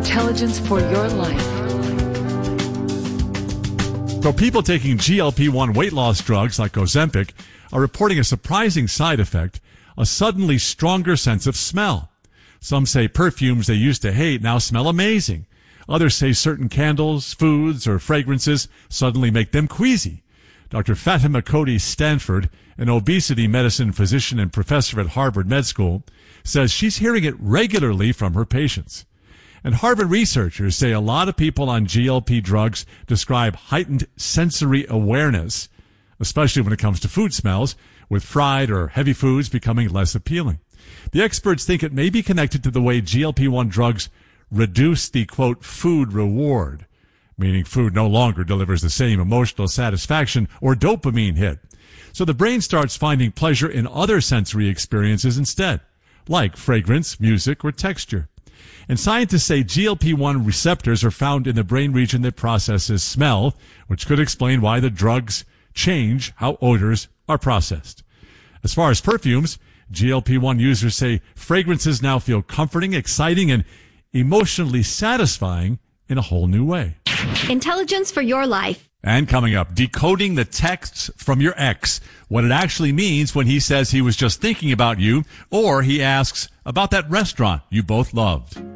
Intelligence for your life. So people taking GLP-1 weight loss drugs like Ozempic are reporting a surprising side effect, a suddenly stronger sense of smell. Some say perfumes they used to hate now smell amazing. Others say certain candles, foods, or fragrances suddenly make them queasy. Dr. Fatima Cody Stanford, an obesity medicine physician and professor at Harvard Med School, says she's hearing it regularly from her patients. And Harvard researchers say a lot of people on GLP drugs describe heightened sensory awareness, especially when it comes to food smells, with fried or heavy foods becoming less appealing. The experts think it may be connected to the way GLP-1 drugs reduce the, quote, food reward, meaning food no longer delivers the same emotional satisfaction or dopamine hit. So the brain starts finding pleasure in other sensory experiences instead, like fragrance, music, or texture. And scientists say GLP-1 receptors are found in the brain region that processes smell, which could explain why the drugs change how odors are processed. As far as perfumes, GLP-1 users say fragrances now feel comforting, exciting, and emotionally satisfying in a whole new way. Intelligence for your life. And coming up, decoding the texts from your ex, what it actually means when he says he was just thinking about you, or he asks about that restaurant you both loved.